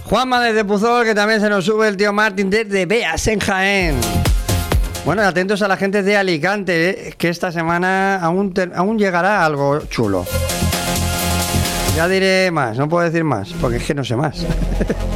Juanma desde Puzol, que también se nos sube el tío Martín desde Beas en Jaén. Bueno, atentos a la gente de Alicante, que esta semana aún llegará algo chulo. Ya diré más, no puedo decir más, porque es que no sé más.